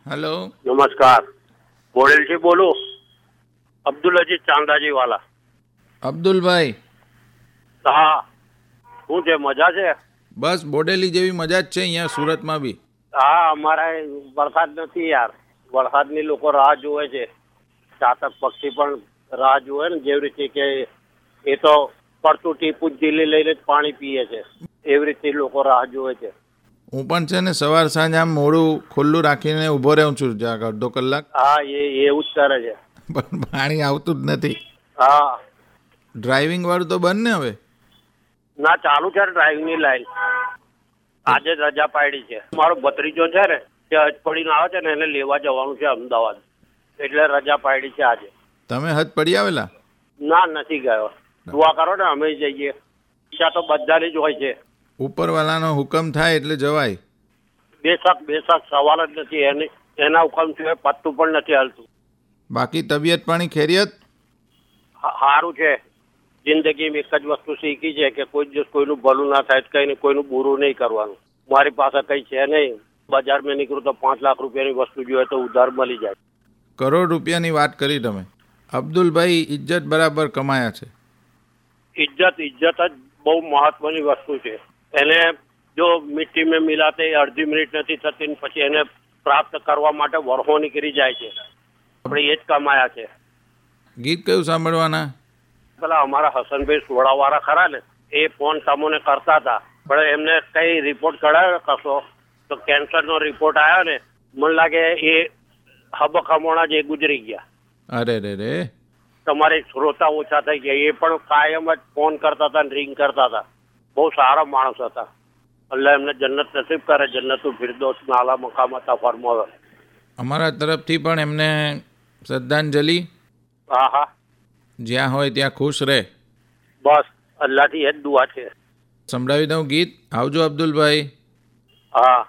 Hello नमस्कार boreal से बोलो अब्दुल अजीज चांदाजी वाला અબ્દુલભાઈ હા શું છે મજા છે બસ બોડેલી જેવી મજા જ છે અહીંયા સુરતમાં બી. હા અમારા વરસાદ નથી યાર વરસાદની લોકો રાહ જોવે છે ચાતક પક્ષી પણ રાહ જોવે ને જેવી રીતે કે એ તો પડતું ટીપું ઢીલી લઈને જ પાણી પીએ છે એવી રીતે લોકો રાહ જોવે છે. હું પણ છે ને સવાર સાંજ આમ મોડું ખુલ્લું રાખીને ઊભો રહું છું જ્યાં અડધો કલાક, હા એવું જ કરે છે. પણ પાણી આવતું જ નથી. હા ડ્રાઇવિંગ વાળું તો બંધ ને હવે? ના ચાલુ છે ડ્રાઇવિંગની લાઈન. આજે જ રજા પાડી છે. મારો ભત્રીજો છે ને તે હજ પડીને આવે છે ને એને લેવા જવાનું છે અમદાવાદ એટલે રજા પાડી છે આજે. તમે હજ પડી આવેલા? ના નથી ગયો. દુઆ કરો ને અમે જઈએ. ઈચ્છા તો બધાની જ હોય છે. ઉપરવાલાનો હુકમ થાય એટલે જવાય. બેશક સવાલ જ નથી. એના હુકમ સિવાય પત્તું પણ નથી હાલતું. બાકી તબિયત પાણી ખેરિયત? સારું છે. જિંદગીમાં એક જ વસ્તુ શીખી છે કે કોઈ દિવસ કોઈનું ભલું ના થાય કઈ કોઈનું બુરું નહીં કરવાનું. મારી પાસે કઈ છે નહીં. બજારમાં નીકળું તો 5 લાખ રૂપિયાની વસ્તુ જોઈએ તો ઉધાર મળી જાય. કરોડ રૂપિયાની વાત કરી તમે. અબ્દુલભાઈ ઇજ્જત બરાબર કમાયા છે. ઇજ્જત જ બહુ મહત્વની વસ્તુ છે. એને જો મિટ્ટી મેં મિલાતે અડધી મિનિટ નથી થતી પછી એને પ્રાપ્ત કરવા માટે વર્ષો નીકળી જાય છે. આપણે એ જ કમાયા છે. ગીત કયું સાંભળવાના? પેલા અમારા હસનભાઈ સોડાવાળા ખરા ને એ ફોન તમને કરતા હતા પણ એમને કઈ રિપોર્ટ કઢાવ્યો કશો તો કેન્સરનો રિપોર્ટ આવ્યો ને મને લાગે એ હબખમોણા જે ગુજરી ગયા. અરે રે તમારે શ્રોતા ઓછા થઈ ગયા. એ પણ કાયમ જ ફોન કરતા હતા રિંગ કરતા હતા. બહુ સારા માણસ હતા. એટલે એમને જન્નત નસીબ કરે. જન્નતું ફિરદૌસ નાલા મકામ હતા ફરમાવે. અમારા તરફથી પણ એમને શ્રદ્ધાંજલિ. હા જ્યાં હોય ત્યાં ખુશ રહે. બસ અલ્લાહથી એ જ દુઆ છે. સંભળાવી દઉં ગીત. આવજો અબ્દુલભાઈ. હા